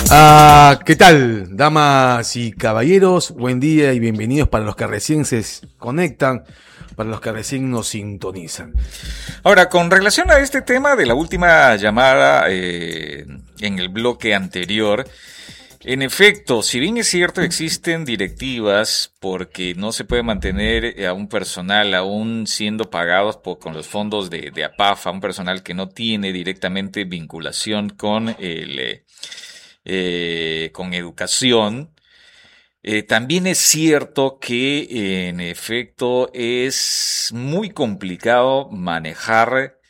¿Qué tal, damas y caballeros? Buen día y bienvenidos para los que recién se conectan, para los que recién nos sintonizan. Ahora, con relación a este tema de la última llamada en el bloque anterior, en efecto, si bien es cierto, existen directivas porque no se puede mantener a un personal aún siendo pagados con los fondos de APAFA, un personal que no tiene directamente vinculación con con educación. También es cierto que en efecto es muy complicado manejar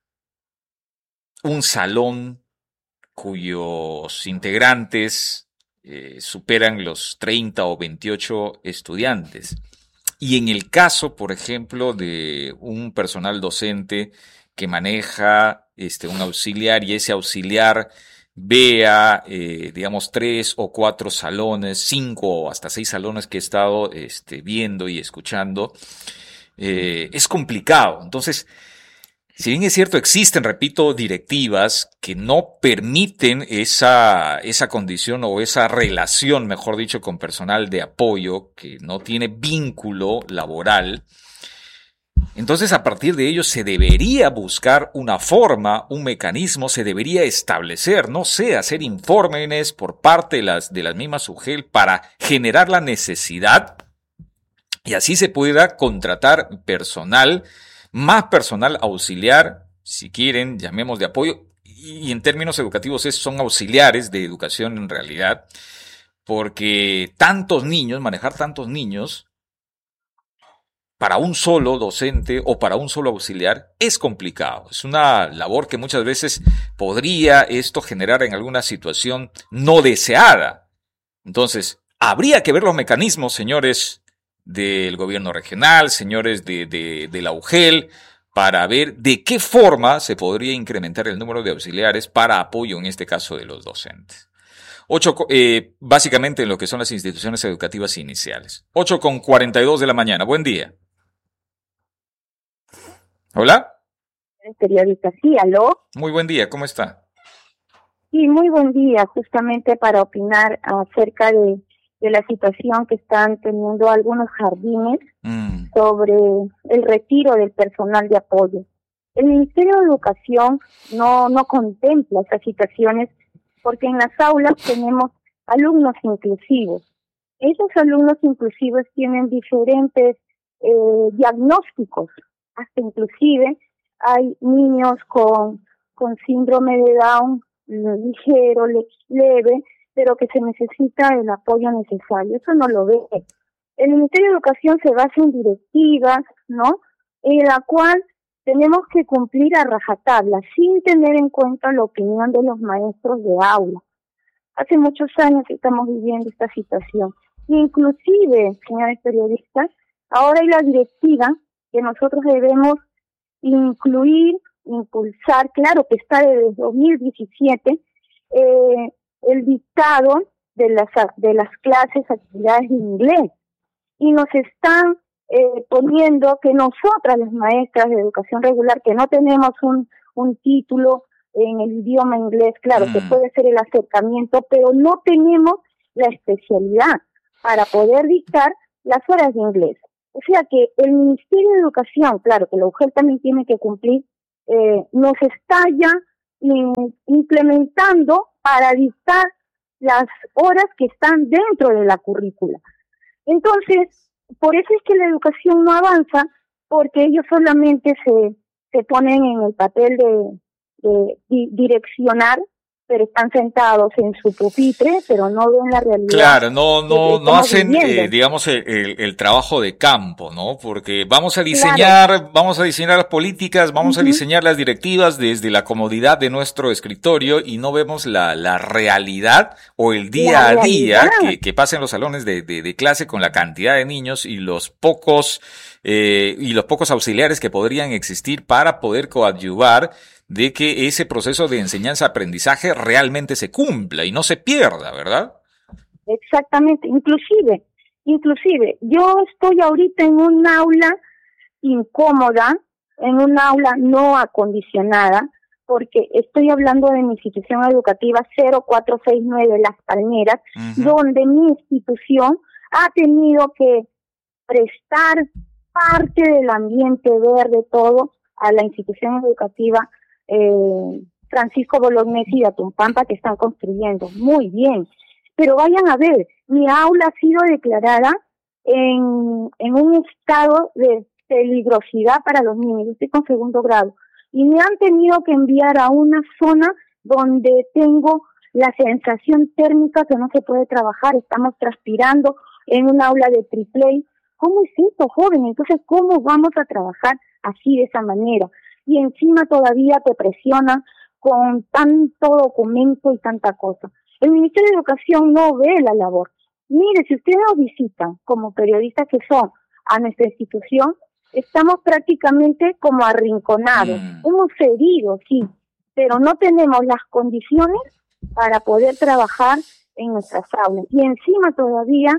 un salón cuyos integrantes superan los 30 o 28 estudiantes. Y en el caso, por ejemplo, de un personal docente que maneja un auxiliar y ese auxiliar vea, digamos, 3 o 4 salones, 5 o hasta 6 salones que he estado viendo y escuchando, es complicado. Entonces, si bien es cierto, existen, repito, directivas que no permiten esa condición o esa relación, mejor dicho, con personal de apoyo que no tiene vínculo laboral. Entonces, a partir de ello, se debería buscar una forma, un mecanismo, se debería establecer, no sé, hacer informes por parte de las mismas UGEL para generar la necesidad y así se pueda contratar personal, más personal auxiliar, si quieren, llamemos de apoyo, y en términos educativos son auxiliares de educación en realidad, porque tantos niños, manejar tantos niños, para un solo docente o para un solo auxiliar es complicado. Es una labor que muchas veces podría esto generar en alguna situación no deseada. Entonces, habría que ver los mecanismos, señores del gobierno regional, señores de la UGEL, para ver de qué forma se podría incrementar el número de auxiliares para apoyo, en este caso, de los docentes. Básicamente en lo que son las instituciones educativas iniciales. 8:42 de la mañana. Buen día. ¿Hola? Periodista, sí, ¿aló? Muy buen día, ¿cómo está? Sí, muy buen día, justamente para opinar acerca de la situación que están teniendo algunos jardines sobre el retiro del personal de apoyo. El Ministerio de Educación no contempla esas situaciones porque en las aulas tenemos alumnos inclusivos. Esos alumnos inclusivos tienen diferentes diagnósticos. Hasta inclusive hay niños con síndrome de Down ligero, leve, pero que se necesita el apoyo necesario. Eso no lo ve. El Ministerio de Educación se basa en directivas, ¿no?, en la cual tenemos que cumplir a rajatabla, sin tener en cuenta la opinión de los maestros de aula. Hace muchos años estamos viviendo esta situación. Inclusive, señores periodistas, ahora hay la directiva que nosotros debemos incluir, impulsar, claro que está desde 2017, el dictado de las clases, actividades de inglés, y nos están poniendo que nosotras, las maestras de educación regular, que no tenemos un título en el idioma inglés, claro, que puede ser el acercamiento, pero no tenemos la especialidad para poder dictar las horas de inglés. O sea que el Ministerio de Educación, claro que la UGEL también tiene que cumplir, nos está ya implementando para dictar las horas que están dentro de la currícula. Entonces, por eso es que la educación no avanza, porque ellos solamente se ponen en el papel de direccionar, pero están sentados en su pupitre, pero no ven la realidad. Claro, no hacen, digamos, el trabajo de campo, ¿no? Porque vamos a diseñar las políticas, vamos a diseñar las directivas desde la comodidad de nuestro escritorio y no vemos la realidad o el día a día que pasa en los salones de clase con la cantidad de niños y los pocos auxiliares que podrían existir para poder coadyuvar de que ese proceso de enseñanza-aprendizaje realmente se cumpla y no se pierda, ¿verdad? Exactamente. Inclusive, yo estoy ahorita en un aula incómoda, en un aula no acondicionada, porque estoy hablando de mi institución educativa 0469 Las Palmeras, donde mi institución ha tenido que prestar parte del ambiente verde, todo, a la institución educativa Francisco Bolognesi de Atumpampa, que están construyendo. Muy bien, pero vayan a ver, mi aula ha sido declarada en un estado de peligrosidad para los niños. Yo estoy con segundo grado y me han tenido que enviar a una zona donde tengo la sensación térmica que no se puede trabajar. Estamos transpirando en un aula de triple. ¿Cómo es eso, joven? Entonces, ¿cómo vamos a trabajar así, de esa manera? Y encima todavía te presionan con tanto documento y tanta cosa. El Ministerio de Educación no ve la labor. Mire, si ustedes nos visitan como periodistas que son a nuestra institución, estamos prácticamente como arrinconados, hemos cedido, sí, pero no tenemos las condiciones para poder trabajar en nuestras aulas. Y encima todavía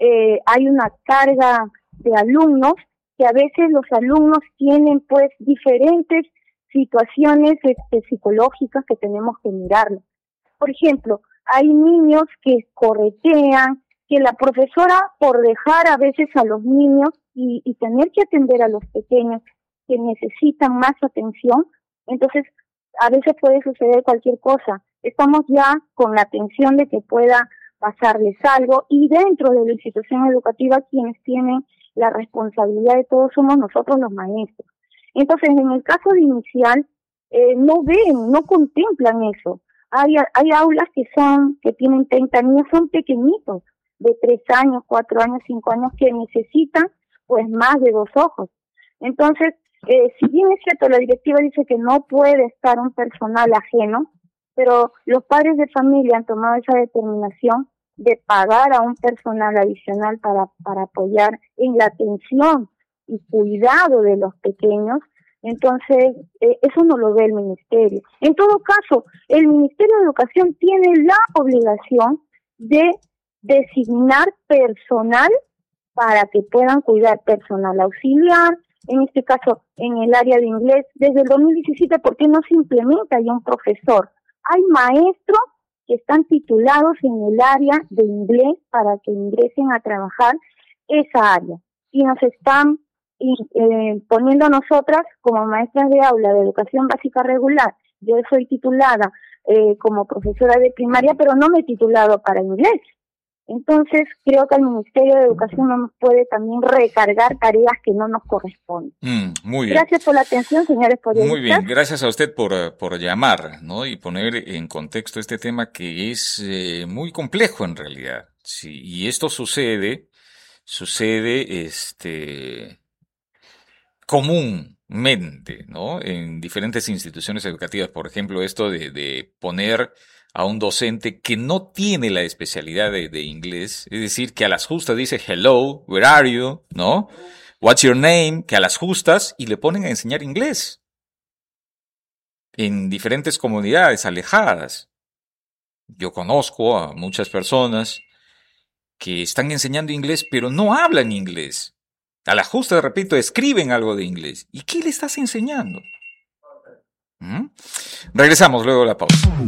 hay una carga de alumnos, que a veces los alumnos tienen pues diferentes situaciones psicológicas que tenemos que mirarlo. Por ejemplo, hay niños que corretean, que la profesora, por dejar a veces a los niños y tener que atender a los pequeños que necesitan más atención, entonces a veces puede suceder cualquier cosa. Estamos ya con la atención de que pueda pasarles algo, y dentro de la institución educativa quienes tienen la responsabilidad de todo somos nosotros, los maestros. Entonces, en el caso de inicial, no ven, no contemplan eso. Hay aulas que tienen 30 niños, son pequeñitos, de 3 años, 4 años, 5 años, que necesitan pues más de 2 ojos. Entonces, si bien es cierto, la directiva dice que no puede estar un personal ajeno, pero los padres de familia han tomado esa determinación de pagar a un personal adicional para apoyar en la atención y cuidado de los pequeños. Entonces, eso no lo ve el ministerio. En todo caso, el Ministerio de Educación tiene la obligación de designar personal para que puedan cuidar, personal auxiliar, en este caso en el área de inglés. Desde el 2017, ¿por qué no se implementa ya un profesor? Hay maestros que están titulados en el área de inglés para que ingresen a trabajar esa área, y nos están poniendo a nosotras como maestras de aula de educación básica regular. Yo soy titulada como profesora de primaria, pero no me he titulado para inglés. Entonces, creo que el Ministerio de Educación no nos puede también recargar tareas que no nos corresponden. Muy bien. Gracias por la atención, señores periodistas. Muy bien, gracias a usted por llamar, ¿no? Y poner en contexto este tema que es muy complejo en realidad. Sí, y esto sucede comúnmente, ¿no? En diferentes instituciones educativas. Por ejemplo, esto de poner a un docente que no tiene la especialidad de inglés, es decir, que a las justas dice hello, where are you, ¿no? What's your name, que a las justas, y le ponen a enseñar inglés en diferentes comunidades alejadas. Yo conozco a muchas personas que están enseñando inglés, pero no hablan inglés. A la justa, repito, escriben algo de inglés. ¿Y qué le estás enseñando? Regresamos luego de la pausa.